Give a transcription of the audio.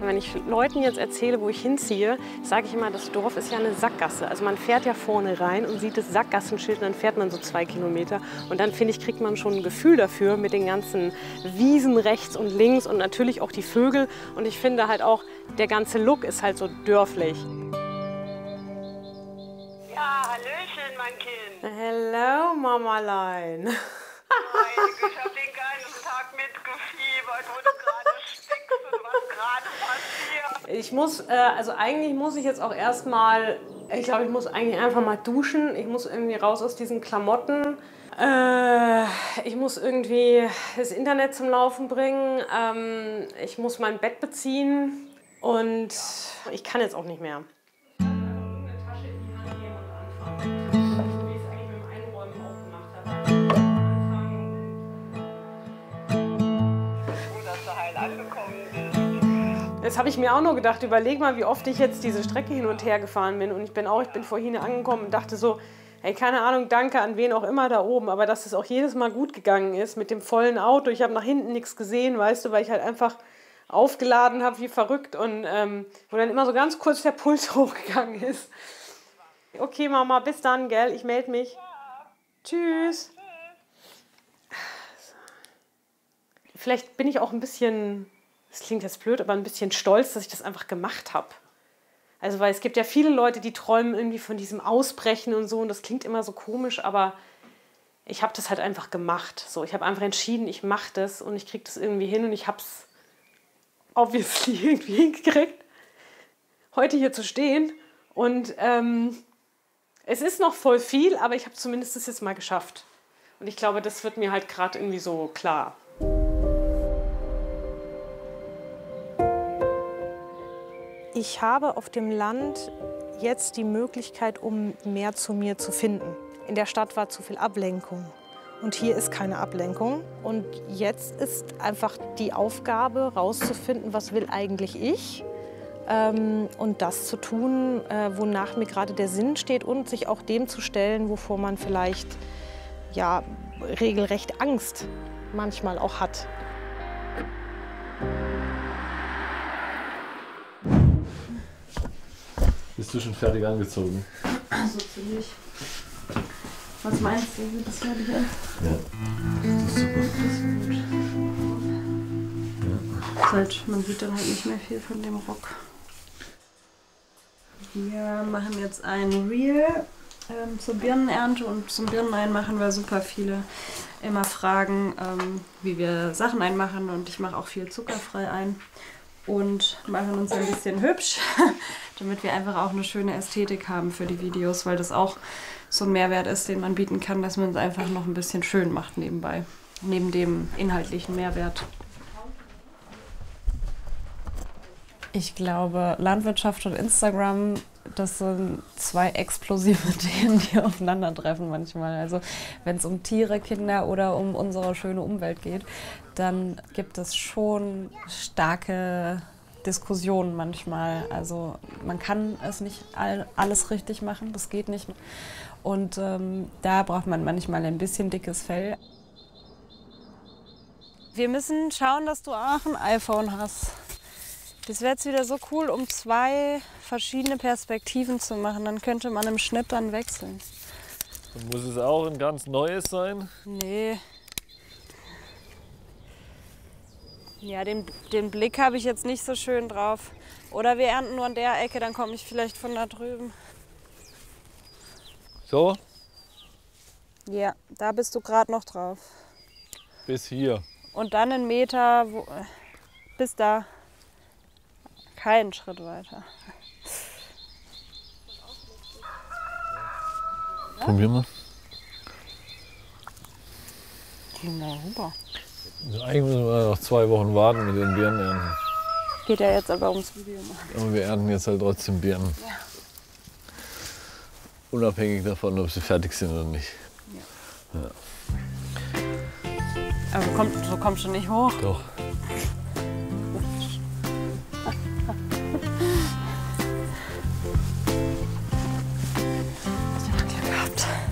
Wenn ich Leuten jetzt erzähle, wo ich hinziehe, sage ich immer, das Dorf ist ja eine Sackgasse. Also man fährt ja vorne rein und sieht das Sackgassenschild und dann fährt man so 2 Kilometer. Und dann, finde ich, kriegt man schon ein Gefühl dafür mit den ganzen Wiesen rechts und links und natürlich auch die Vögel. Und ich finde halt auch, der ganze Look ist halt so dörflich. Ja, hallöchen, mein Kind. Hello, Mamalein. Ich habe den ganzen Tag mitgefiebert, wo du gerade stickst und was gerade passiert. Ich muss, also eigentlich muss ich jetzt auch erstmal, ich glaube, ich muss eigentlich einfach mal duschen. Ich muss irgendwie raus aus diesen Klamotten. Ich muss irgendwie das Internet zum Laufen bringen. Ich muss mein Bett beziehen und ich kann jetzt auch nicht mehr. Das habe ich mir auch nur gedacht. Überleg mal, wie oft ich jetzt diese Strecke hin und her gefahren bin. Und ich bin vorhin angekommen und dachte so, hey, keine Ahnung, danke an wen auch immer da oben. Aber dass es auch jedes Mal gut gegangen ist mit dem vollen Auto. Ich habe nach hinten nichts gesehen, weißt du, weil ich halt einfach aufgeladen habe wie verrückt. Und wo dann immer so ganz kurz der Puls hochgegangen ist. Okay, Mama, bis dann, gell? Ich melde mich. Tschüss. Vielleicht bin ich auch ein bisschen... Das klingt jetzt blöd, aber ein bisschen stolz, dass ich das einfach gemacht habe. Also, weil es gibt ja viele Leute, die träumen irgendwie von diesem Ausbrechen und so. Und das klingt immer so komisch, aber ich habe das halt einfach gemacht. So, ich habe einfach entschieden, ich mache das und ich kriege das irgendwie hin. Und ich habe es obviously irgendwie hingekriegt, heute hier zu stehen. Und es ist noch voll viel, aber ich habe zumindest das jetzt mal geschafft. Und ich glaube, das wird mir halt gerade irgendwie so klar. Ich habe auf dem Land jetzt die Möglichkeit, um mehr zu mir zu finden. In der Stadt war zu viel Ablenkung und hier ist keine Ablenkung. Und jetzt ist einfach die Aufgabe, rauszufinden, was will eigentlich ich und das zu tun, wonach mir gerade der Sinn steht und sich auch dem zu stellen, wovor man vielleicht ja, regelrecht Angst manchmal auch hat. Bist du schon fertig angezogen? So ziemlich. Was meinst du, wie das fertig ist? Ja. Das ist super. Das ist gut. Ja. Halt, man sieht dann halt nicht mehr viel von dem Rock. Wir machen jetzt ein Reel zur Birnenernte und zum Birneneinmachen, weil super viele immer fragen, wie wir Sachen einmachen und ich mache auch viel zuckerfrei ein. Und machen uns ein bisschen hübsch, damit wir einfach auch eine schöne Ästhetik haben für die Videos, weil das auch so ein Mehrwert ist, den man bieten kann, dass man es einfach noch ein bisschen schön macht nebenbei, neben dem inhaltlichen Mehrwert. Ich glaube, Landwirtschaft und Instagram, das sind 2 explosive Themen, die aufeinandertreffen manchmal. Also wenn es um Tiere, Kinder oder um unsere schöne Umwelt geht, dann gibt es schon starke Diskussionen manchmal. Also man kann es nicht alles richtig machen, das geht nicht. Und da braucht man manchmal ein bisschen dickes Fell. Wir müssen schauen, dass du auch ein iPhone hast. Das wäre jetzt wieder so cool, um 2 verschiedene Perspektiven zu machen. Dann könnte man im Schnitt dann wechseln. Und muss es auch ein ganz neues sein? Nee. Ja, den Blick habe ich jetzt nicht so schön drauf. Oder wir ernten nur an der Ecke, dann komme ich vielleicht von da drüben. So? Ja, da bist du gerade noch drauf. Bis hier. Und dann 1 Meter bis da. Keinen Schritt weiter. Probieren wir. Na, super. Also eigentlich müssen wir noch 2 Wochen warten mit den Birnen ernten. Geht ja jetzt aber ums Video machen. Aber wir ernten jetzt halt trotzdem Birnen. Ja. Unabhängig davon, ob sie fertig sind oder nicht. Ja. Aber so kommst du nicht hoch. Doch.